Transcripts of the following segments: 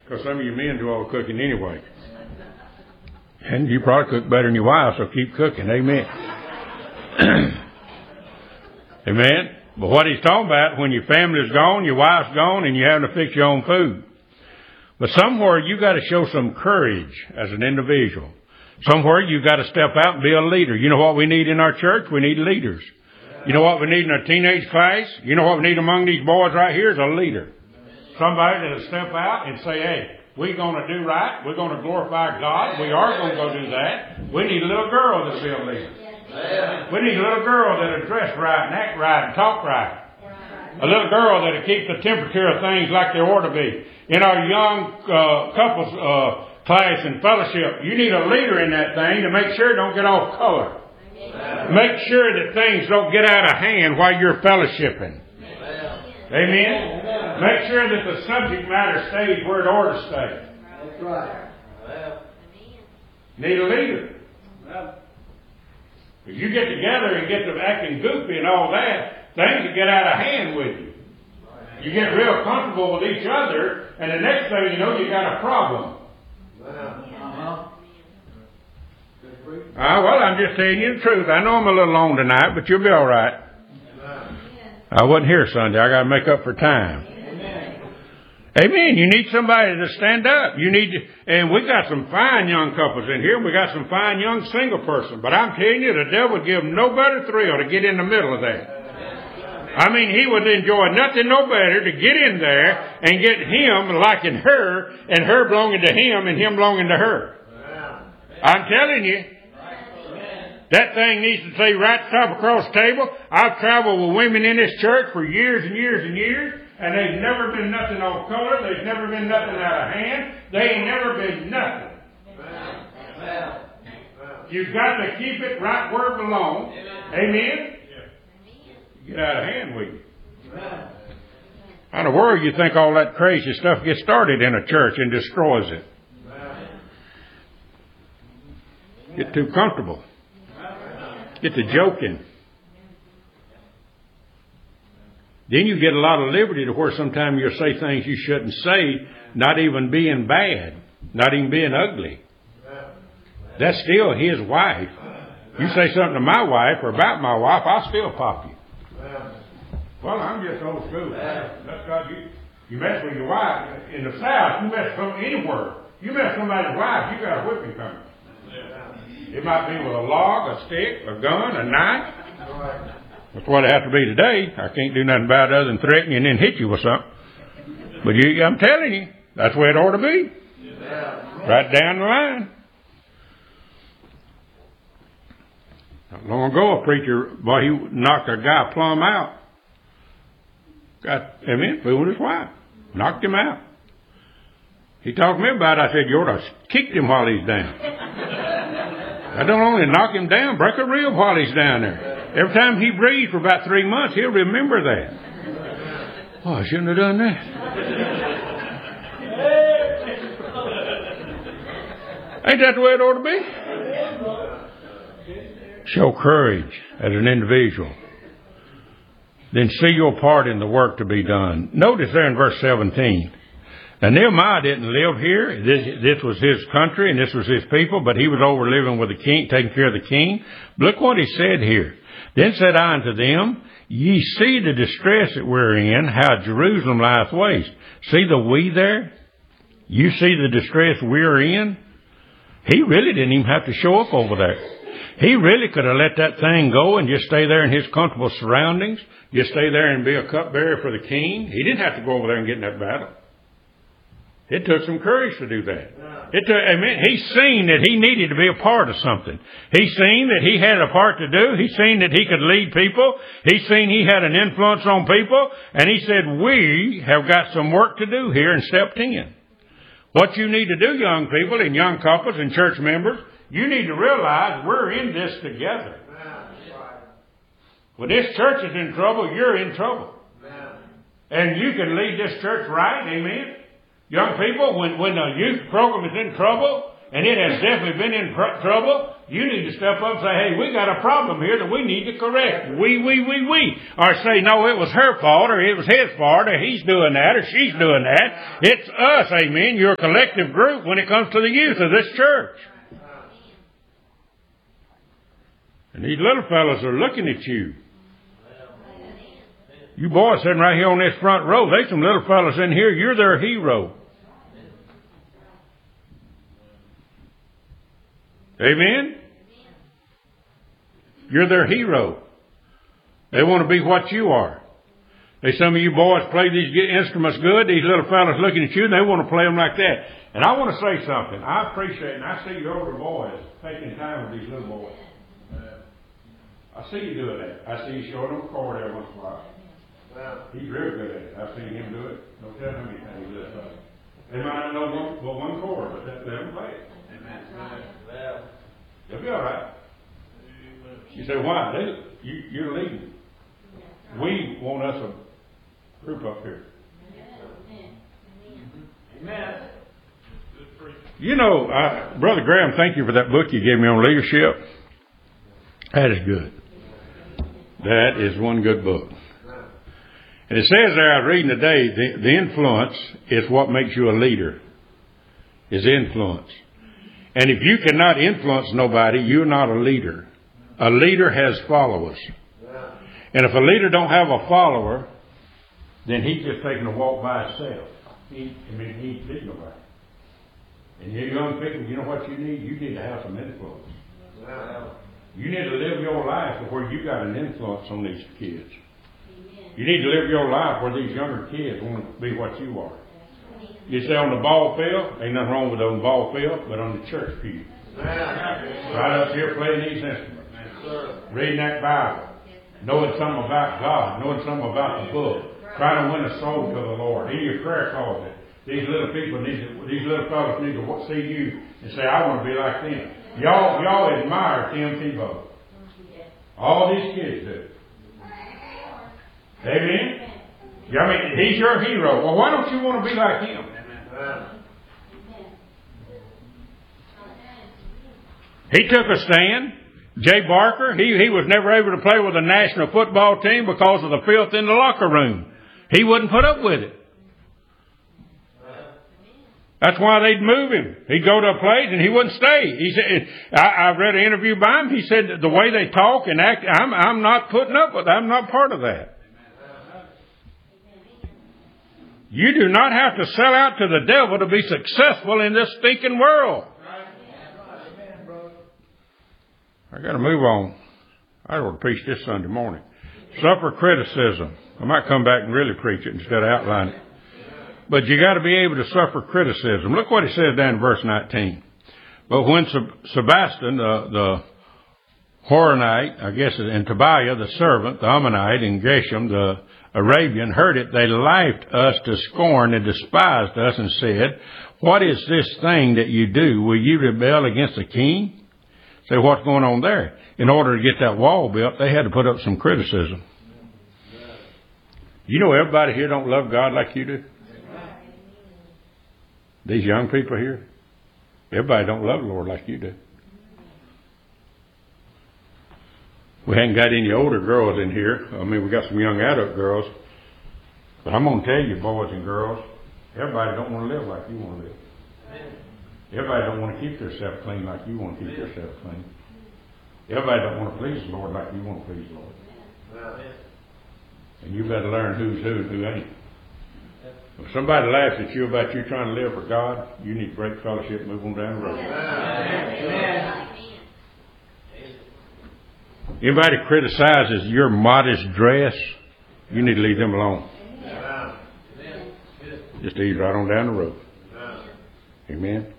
Because some of you men do all the cooking anyway. And you probably cook better than your wife, so keep cooking. Amen. Amen. But what he's talking about, when your family's gone, your wife's gone, and you're having to fix your own food. But somewhere you got to show some courage as an individual. Somewhere you got to step out and be a leader. You know what we need in our church? We need leaders. You know what we need in our teenage class? You know what we need among these boys right here is a leader. Somebody that'll step out and say, hey, we're going to do right. We're going to glorify God. We are going to go do that. We need a little girl that'll be a leader. We need a little girl that'll dress right and act right and talk right. A little girl that'll keep the temperature of things like they ought to be. In our young couples class and fellowship, you need a leader in that thing to make sure it don't get off color. Make sure that things don't get out of hand while you're fellowshipping. Amen? Make sure that the subject matter stays where it ought to stay. That's right. Need a leader. If you get together and get to acting goofy and all that, things will get out of hand with you. You get real comfortable with each other, and the next thing you know, you got a problem. Well, I'm just telling you the truth. I know I'm a little long tonight, but you'll be all right. I wasn't here Sunday. I got to make up for time. Amen. You need somebody to stand up. You need to, and we got some fine young couples in here. We got some fine young single person. But I'm telling you, the devil would give them no better thrill to get in the middle of that. I mean, he would enjoy nothing no better to get in there and get him liking her and her belonging to him and him belonging to her. I'm telling you, that thing needs to stay right top across the table. I've traveled with women in this church for years and years and years, and they've never been nothing off color. They've never been nothing out of hand. They ain't never been nothing. You've got to keep it right where it belongs. Amen? Get out of hand with you. How in the world you think all that crazy stuff gets started in a church and destroys it? Get too comfortable. Get to joking. Then you get a lot of liberty to where sometimes you'll say things you shouldn't say, not even being bad, not even being ugly. That's still his wife. You say something to my wife or about my wife, I'll still pop you. Well, I'm just old school. That's because you mess with your wife. In the South, you mess with anywhere. You mess with somebody's wife, you got a whipping coming. It might be with a log, a stick, a gun, a knife. That's what it has to be today. I can't do nothing about it other than threaten you and then hit you with something. But I'm telling you, that's where it ought to be. Right down the line. Not long ago, a preacher, he knocked a guy plumb out. Got him in, fooling his wife. Knocked him out. He talked to me about it. I said, you ought to kick him while he's down. I don't only knock him down, break a rib while he's down there. Every time he breathes for about 3 months, he'll remember that. Oh, I shouldn't have done that. Ain't that the way it ought to be? Show courage as an individual. Then see your part in the work to be done. Notice there in verse 17. Now, Nehemiah didn't live here. This was his country and this was his people, but he was over living with the king, taking care of the king. But look what he said here. Then said I unto them, ye see the distress that we're in, how Jerusalem lieth waste. See the we there? You see the distress we're in? He really didn't even have to show up over there. He really could have let that thing go and just stay there in his comfortable surroundings, just stay there and be a cupbearer for the king. He didn't have to go over there and get in that battle. It took some courage to do that. He's seen that he needed to be a part of something. He's seen that he had a part to do. He's seen that he could lead people. He's seen he had an influence on people. And he said, we have got some work to do here in step 10. What you need to do, young people and young couples and church members, you need to realize we're in this together. When this church is in trouble, you're in trouble. And you can lead this church right, amen? Young people, when the youth program is in trouble, and it has definitely been in trouble, you need to step up and say, hey, we got a problem here that we need to correct. We. Or say, no, it was her fault, or it was his fault, or he's doing that, or she's doing that. It's us, amen. You're a collective group when it comes to the youth of this church. And these little fellas are looking at you. You boys sitting right here on this front row, there's some little fellas in here, you're their hero. Amen? You're their hero. They want to be what you are. Some of you boys play these instruments good. These little fellas looking at you, and they want to play them like that. And I want to say something. I appreciate it, and I see you older boys taking time with these little boys. I see you doing that. I see you showing them a chord every once in a while. He's real good at it. I've seen him do it. Don't tell him anything he does. They might not know one chord, but let them play it. They'll be all right. You say, why? You're leading. We want us a group up here. Amen. You know, Brother Graham, thank you for that book you gave me on leadership. That is good. That is one good book. And it says there, I was reading today, the influence is what makes you a leader. Is influence. And if you cannot influence nobody, you're not a leader. A leader has followers. And if a leader don't have a follower, then he's just taking a walk by himself. He ain't leading nobody. And you young people, you know what you need? You need to have some influence. You need to live your life where you got an influence on these kids. You need to live your life where these younger kids want to be what you are. You say on the ball field, ain't nothing wrong with on the ball field, but on the church pew. Right up here playing these instruments. Reading that Bible. Knowing something about God. Knowing something about the book. Trying to win a soul to the Lord. In your prayer closet. These little fellas need to see you and say, I want to be like them. Y'all admire Tim Tebow. All these kids do. Amen? I mean, he's your hero. Well, why don't you want to be like him? He took a stand. Jay Barker, he was never able to play with a national football team because of the filth in the locker room. He wouldn't put up with it. That's why they'd move him. He'd go to a place and he wouldn't stay. He said, I read an interview by him. He said, the way they talk and act, I'm not putting up with it. I'm not part of that. You do not have to sell out to the devil to be successful in this stinking world. I got to move on. I ought to preach this Sunday morning. Suffer criticism. I might come back and really preach it instead of outline it. But you got to be able to suffer criticism. Look what it says down in verse 19. But when Sebastian, the Horonite, I guess, and Tobiah, the servant, the Ammonite, and Geshem, the Arabian, heard it, they laughed us to scorn and despised us and said, what is this thing that you do? Will you rebel against the king? Say, what's going on there? In order to get that wall built, they had to put up some criticism. You know everybody here don't love God like you do? These young people here, everybody don't love the Lord like you do. We haven't got any older girls in here. I mean, we got some young adult girls. But I'm going to tell you, boys and girls, everybody don't want to live like you want to live. Everybody don't want to keep themselves clean like you want to keep yourself clean. Everybody don't want to please the Lord like you want to please the Lord. And you better learn who's who and who ain't. If somebody laughs at you about you trying to live for God, you need to break fellowship and move on down the road. Amen. Anybody criticizes your modest dress, you need to leave them alone. Just ease right on down the road. Amen.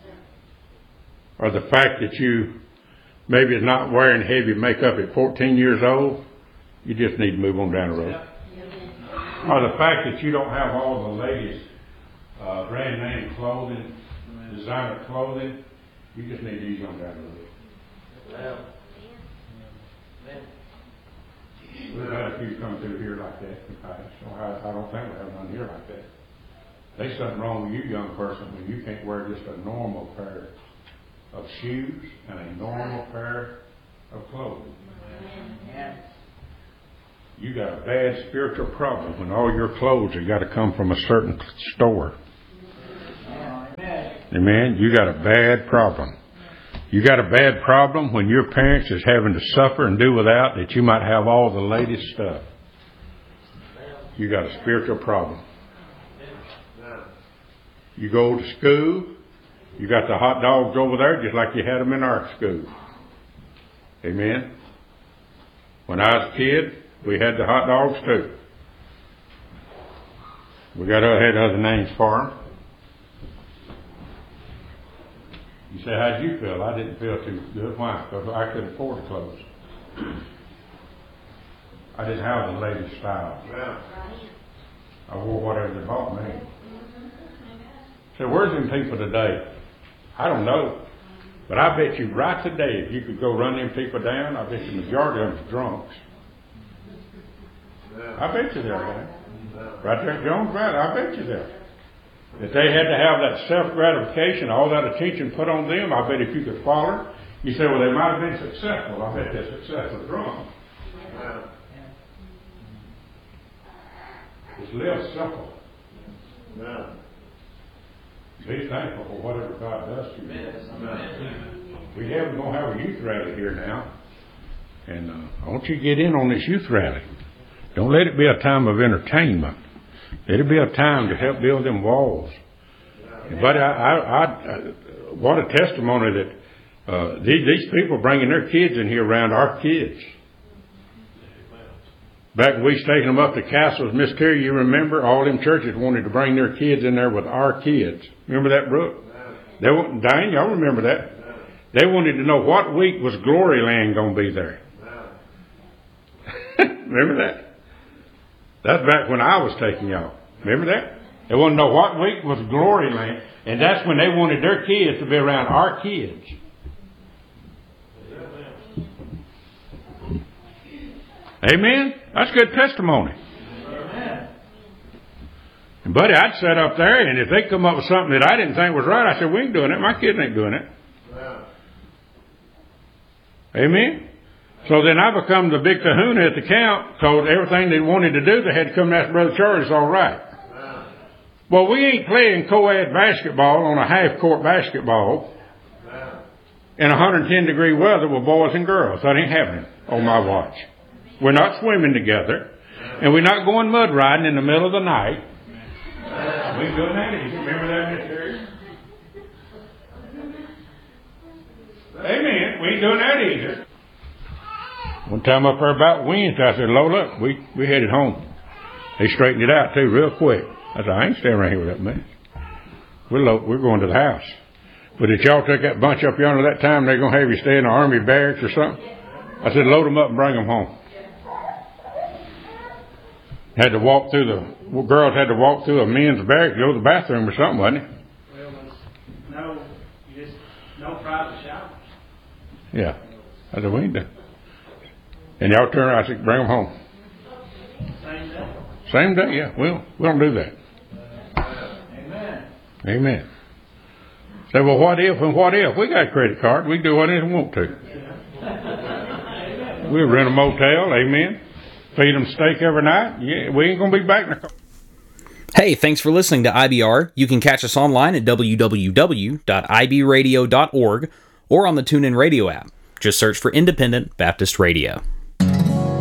Or the fact that you maybe is not wearing heavy makeup at 14 years old, you just need to move on down the road. Or the fact that you don't have all the latest brand name clothing, designer clothing, you just need to ease on down the road. We've had a few come through here like that. I don't think we have none here like that. There's something wrong with you, young person, when you can't wear just a normal pair of of shoes and a normal pair of clothes. You got a bad spiritual problem when all your clothes have got to come from a certain store. Amen. You got a bad problem. You got a bad problem when your parents is having to suffer and do without that you might have all the latest stuff. You got a spiritual problem. You go to school, you got the hot dogs over there just like you had them in our school. Amen. When I was a kid, we had the hot dogs too. We had other names for them. You say, how'd you feel? I didn't feel too good. Why? Because I couldn't afford the clothes. I didn't have the latest style. I wore whatever they bought me. So where's them people today? I don't know. But I bet you right today, if you could go run them people down, I bet the majority of them are drunks. I bet you they're there. Right there at Jones Valley, I bet you they're. If they had to have that self-gratification, all that attention put on them, I bet if you could follow, you say, well, they might have been successful. I bet they're successful drunk. Just live simple. Be thankful for whatever God does to you. We're going to have a youth rally here now. And I want you to get in on this youth rally. Don't let it be a time of entertainment. Let it be a time to help build them walls. But what a testimony that these people bringing their kids in here around our kids. Back when we was taking them up to castles, Miss Terry, you remember all them churches wanted to bring their kids in there with our kids. Remember that, Brooke? Diane, y'all remember that? They wanted to know what week was Glory Land going to be there. Remember that? That's back when I was taking y'all. Remember that? They wanted to know what week was Glory Land. And that's when they wanted their kids to be around our kids. Amen? That's good testimony. And buddy, I'd sit up there, and if they come up with something that I didn't think was right, I said, we ain't doing it. My kids ain't doing it. Amen? So then I become the big kahuna at the camp, because everything they wanted to do, they had to come and ask Brother Charlie, it's all right. Well, we ain't playing co-ed basketball on a half-court basketball in 110-degree weather with boys and girls. That ain't happening on my watch. We're not swimming together, and we're not going mud riding in the middle of the night. We ain't doing that either. Remember that, Miss Terry? Amen. We ain't doing that either. One time up there about Wednesday, I said, Lola, we headed home. They straightened it out, too, real quick. I said, I ain't staying around here with that mess. We're going to the house. But if y'all take that bunch up yonder that time, they're going to have you stay in the army barracks or something. I said, load them up and bring them home. Had to walk through girls had to walk through a men's barrack to go to the bathroom or something, wasn't it? Well, no private showers. Yeah. I said, we ain't done. And y'all turn around, I said, bring them home. Same day. Same day, yeah. We don't do that. Amen. Amen. Say, well, what if and what if? We got a credit card. We can do whatever we want to. We'll rent a motel, amen. Feed them steak every night. Yeah, we ain't going to be back in the... Hey, thanks for listening to IBR. You can catch us online at www.ibradio.org or on the TuneIn Radio app. Just search for Independent Baptist Radio.